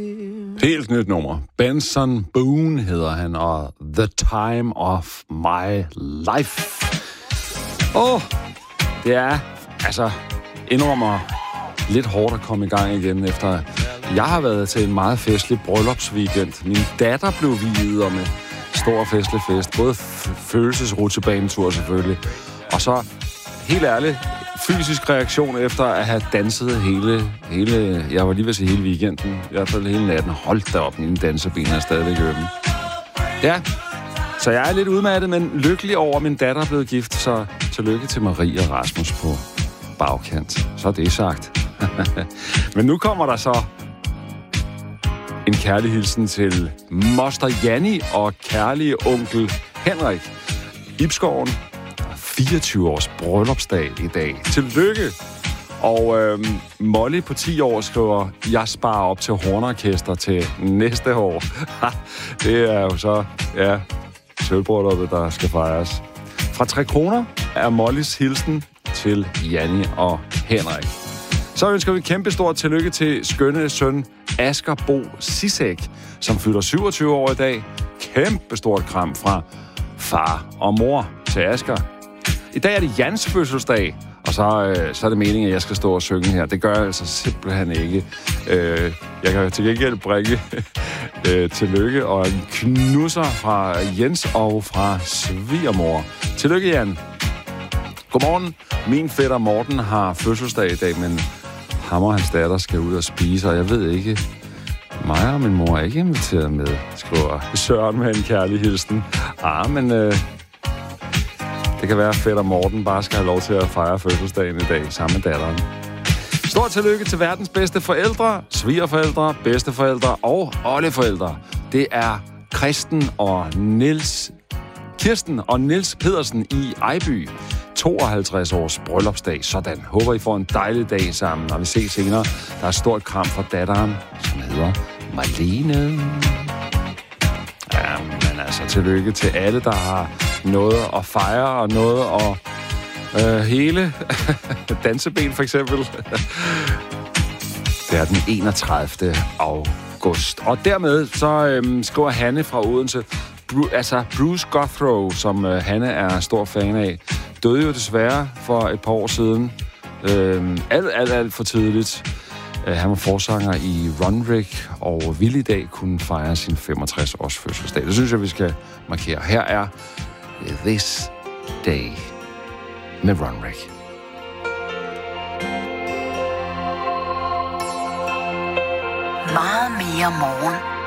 Helt nyt nummer. Benson Boone hedder han, og The Time of My Life. Det er, indrømmer lidt hårdt at komme i gang igen, efter jeg har været til en meget festlig bryllupsweekend. Min datter blev viet og med stor festlig fest. Både følelsesrutsjebanetur selvfølgelig, og så helt ærligt, fysisk reaktion efter at have danset hele, jeg var lige ved at sige hele weekenden, i hvert fald hele natten. Hold da op, mine danseben er stadigvæk øben. Ja, så jeg er lidt udmattet, men lykkelig over, at min datter er blevet gift, så tillykke til Marie og Rasmus på bagkant. Så er det sagt. Men nu kommer der så en kærlig hilsen til moster Janni og kærlige onkel Henrik. Ibskoven, 24 års bryllupsdag i dag. Tillykke! Og Molly på 10 år skriver, jeg sparer op til hornorkester til næste år. Det er jo så, ja, sølvbrylluppet, der skal fejres. Fra 3 kroner er Mollys hilsen til Janni og Henrik. Så ønsker vi et kæmpe stort tillykke til skønne søn Asger Bo Sisek, som fylder 27 år i dag. Kæmpe stort kram fra far og mor til Asger. I dag er det Jans fødselsdag, og så er det meningen, at jeg skal stå og synge her. Det gør jeg altså simpelthen ikke. Jeg kan til gengæld bringe tillykke og en knusser fra Jens og fra svigermor. Tillykke, Jan. Godmorgen. Min fætter Morten har fødselsdag i dag, men ham og hans datter skal ud og spise, og jeg ved ikke, mig og min mor er ikke inviteret med, skriver Søren med en kærlig hilsen. Men det kan være, at fætter Morten bare skal have lov til at fejre fødselsdagen i dag sammen med datteren. Stort tillykke til verdens bedste forældre, svigerforældre, bedsteforældre og oldeforældre. Det er Kirsten og Niels Pedersen i Ejby. 52 års bryllupsdag. Sådan. Håber, I får en dejlig dag sammen. Og vi ses senere. Der er et stort kram fra datteren, som hedder Marlene. Men altså, tillykke til alle, der har noget at fejre og noget at hele. Danseben for eksempel. Det er den 31. august. Og dermed så skriver Hanne fra Odense. Bruce Guthrow, som Hanne er stor fan af, døde jo desværre for et par år siden. Alt for tidligt. Han var forsanger i Runrig, og ville i dag kunne fejre sin 65-års fødselsdag. Det synes jeg, vi skal markere. Her er This Day med Runrig. Meget mere morgen.